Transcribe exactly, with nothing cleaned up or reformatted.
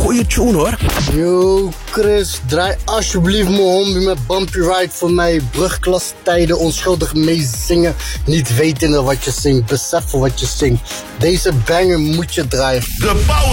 Goeie tune hoor. Yo Chris, draai alsjeblieft mijn homie met Bumpy Ride voor mij. Brugklas tijden, onschuldig meezingen. Niet wetende wat je zingt, beseffen wat je zingt. Deze banger moet je draaien. De Power